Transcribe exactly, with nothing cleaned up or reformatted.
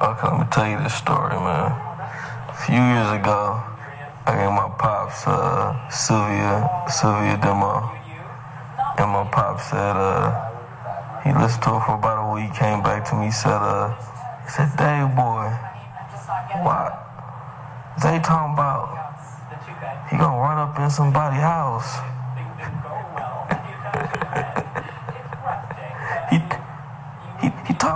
Okay, let me tell you this story, man. A few years ago, I gave my pops uh, Sylvia, Sylvia Demo, and my pop said uh, he listened to it for about a week, came back to me, said, uh, he said, Dave boy, what? They talking about he gonna run up in somebody's house. he he he talking